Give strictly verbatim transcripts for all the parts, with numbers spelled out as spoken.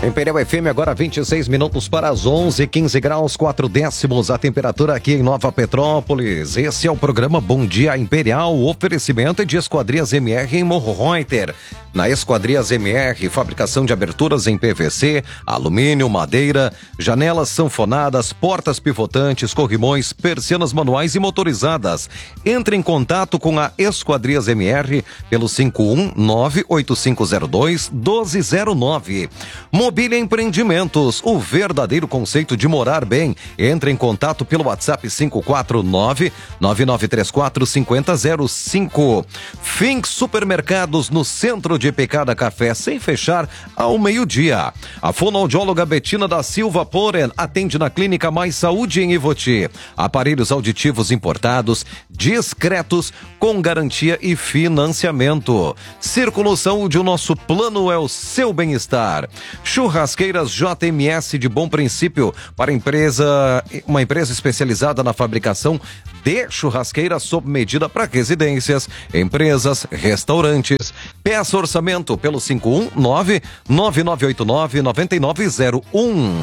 Imperial F M agora vinte e seis minutos para as onze, quinze graus, quatro décimos a temperatura aqui em Nova Petrópolis. Esse é o programa Bom Dia Imperial, oferecimento de Esquadrias M R em Morro Reuter. Na Esquadrias M R, fabricação de aberturas em P V C, alumínio, madeira, janelas sanfonadas, portas pivotantes, corrimões, persianas manuais e motorizadas. Entre em contato com a Esquadrias M R pelo cinco um nove oito cinco zero dois um dois zero nove. Mobília Empreendimentos, o verdadeiro conceito de morar bem. Entre em contato pelo WhatsApp cinco quatro nove nove nove três quatro cinco zero zero cinco. Fink Supermercados, no centro de Pecada Café, sem fechar ao meio-dia. A fonoaudióloga Betina da Silva Poren atende na Clínica Mais Saúde em Ivoti. Aparelhos auditivos importados, discretos, com garantia e financiamento. Círculo Saúde, o nosso plano é o seu bem-estar. Churrasqueiras J M S de Bom Princípio, para empresa, uma empresa especializada na fabricação de churrasqueiras sob medida para residências, empresas, restaurantes. Peça orçamento pelo cinco um nove nove nove oito nove nove nove zero um.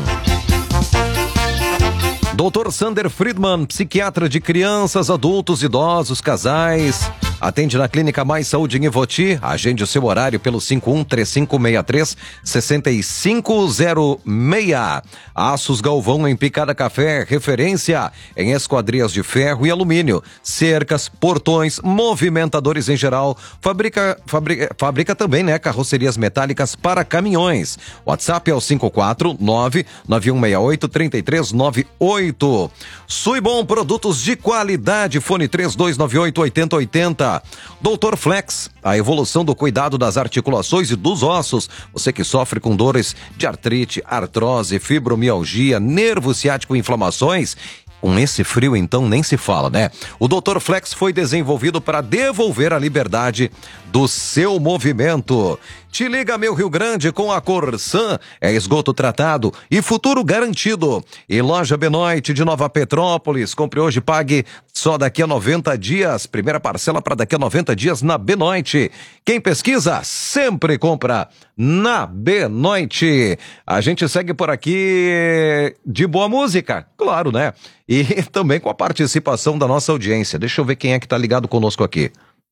doutor Sander Friedman, psiquiatra de crianças, adultos, idosos, casais. Atende na Clínica Mais Saúde em Ivoti. Agende o seu horário pelo cinco um três cinco seis três seis cinco zero seis. Aços Galvão em Picada Café, referência em esquadrias de ferro e alumínio, cercas, portões, movimentadores em geral. Fabrica, fabrica, fabrica também, né, carrocerias metálicas para caminhões. WhatsApp é o cinco quatro nove nove um seis oito três três nove oito. Suibom, produtos de qualidade. Fone três dois nove oito oito zero oito zero. doutor Flex, a evolução do cuidado das articulações e dos ossos. Você que sofre com dores de artrite, artrose, fibromialgia, nervo ciático e inflamações, com esse frio então nem se fala, né? O doutor Flex foi desenvolvido para devolver a liberdade do seu movimento. Te liga, meu Rio Grande, com a Corsan, é esgoto tratado e futuro garantido. E loja Benoit de Nova Petrópolis, compre hoje, pague só daqui a noventa dias. Primeira parcela para daqui a noventa dias na Benoit. Quem pesquisa sempre compra na Benoit. A gente segue por aqui de boa música, claro, né? E também com a participação da nossa audiência. Deixa eu ver quem é que tá ligado conosco aqui.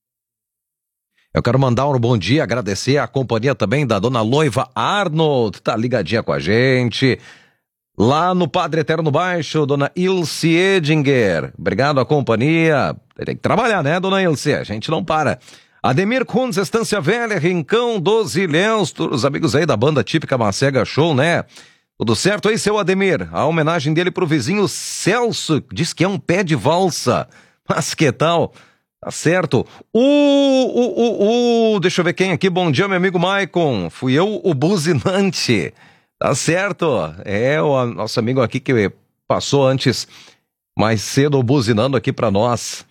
Eu quero mandar um bom dia, agradecer a companhia também da dona Loiva Arnold, tá ligadinha com a gente. Lá no Padre Eterno Baixo, dona Ilse Edinger, obrigado à companhia. Tem que trabalhar, né, dona Ilse? A gente não para. Ademir Kunz, Estância Velha, Rincão dos Ilhéus, os amigos aí da banda típica Macega Show, né? Tudo certo aí, seu Ademir? A homenagem dele pro vizinho Celso, diz que é um pé de valsa. Mas que tal? Tá certo. O, o, o, o, deixa eu ver quem aqui. Bom dia, meu amigo Maicon. Fui eu, o buzinante. Tá certo. É o nosso amigo aqui que passou antes, mais cedo, buzinando aqui pra nós.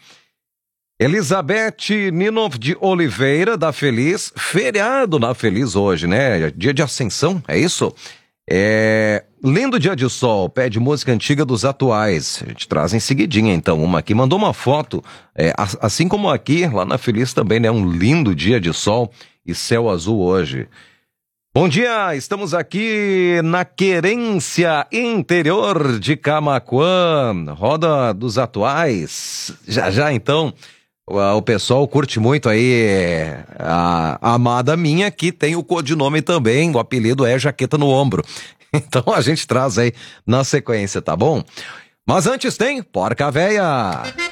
Elizabeth Ninov de Oliveira, da Feliz. Feriado na Feliz hoje, né? Dia de Ascensão, é isso? É... Lindo dia de sol, pede música antiga dos atuais. A gente traz em seguidinha, então. Uma aqui mandou uma foto, é, assim como aqui, lá na Feliz também, né? Um lindo dia de sol e céu azul hoje. Bom dia, estamos aqui na Querência, interior de Camaquã. Roda dos atuais. Já já, então, o pessoal curte muito aí a, a amada minha, que tem o codinome também, o apelido é Jaqueta no Ombro. Então a gente traz aí na sequência, tá bom? Mas antes tem Porca Véia.